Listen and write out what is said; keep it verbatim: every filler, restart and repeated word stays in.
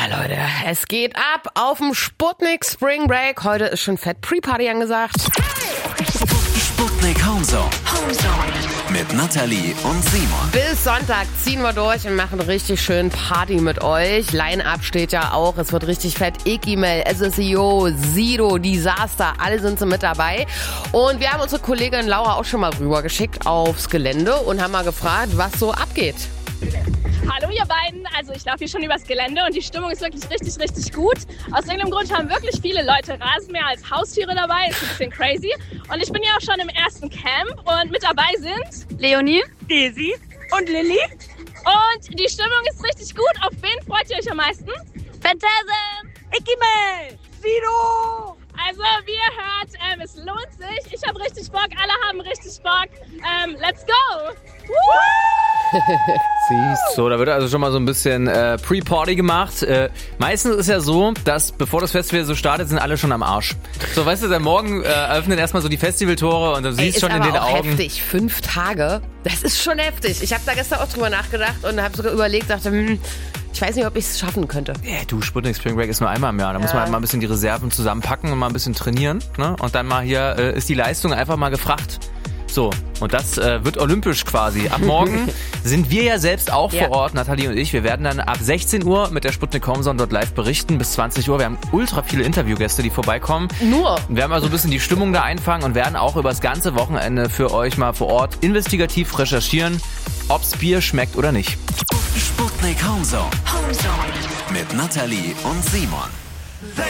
Ja, Leute, es geht ab auf dem Sputnik Spring Break. Heute ist schon fett Pre-Party angesagt. Sputnik Homezone. Homezone. Mit Nathalie und Simon. Bis Sonntag ziehen wir durch und machen richtig schön Party mit euch. Line-Up steht ja auch. Es wird richtig fett. Ikimel, S S I O, Sido, Disaster. Alle sind so mit dabei. Und wir haben unsere Kollegin Laura auch schon mal rübergeschickt aufs Gelände und haben mal gefragt, was so abgeht. Hallo ihr beiden, also ich laufe hier schon übers Gelände und die Stimmung ist wirklich richtig, richtig gut. Aus irgendeinem Grund haben wirklich viele Leute Rasenmäher als Haustiere dabei, ist ein bisschen crazy. Und ich bin ja auch schon im ersten Camp und mit dabei sind Leonie, Desi und Lilly. Und die Stimmung ist richtig gut. Auf wen freut ihr euch am meisten? Phantasm, Ikimel, Sido! Also wie ihr hört, ähm, es lohnt sich. Ich habe richtig Bock, alle haben richtig Bock. Ähm, let's go! Siehst so, da wird also schon mal so ein bisschen äh, Pre-Party gemacht. Äh, meistens ist ja so, dass bevor das Festival so startet, sind alle schon am Arsch. So, weißt du, dann morgen äh, eröffnen erstmal so die Festivaltore und du siehst Ey, schon in aber den auch Augen. Heftig, fünf Tage. Das ist schon heftig. Ich habe da gestern auch drüber nachgedacht und habe sogar überlegt, dachte, hm, ich weiß nicht, ob ich es schaffen könnte. Ja, du, Sputnik Spring Break ist nur einmal im Jahr. Da ja. muss man halt mal ein bisschen die Reserven zusammenpacken und mal ein bisschen trainieren. Ne? Und dann mal hier äh, ist die Leistung einfach mal gefragt. So, und das äh, wird olympisch quasi. Ab morgen sind wir ja selbst auch ja. vor Ort, Nathalie und ich. Wir werden dann ab sechzehn Uhr mit der Sputnik Homezone dort live berichten bis zwanzig Uhr. Wir haben ultra viele Interviewgäste, die vorbeikommen. Nur. Wir werden mal so ein bisschen die Stimmung da einfangen und werden auch über das ganze Wochenende für euch mal vor Ort investigativ recherchieren, ob's Bier schmeckt oder nicht. Sputnik Homezone. Homezone. Mit Nathalie und Simon.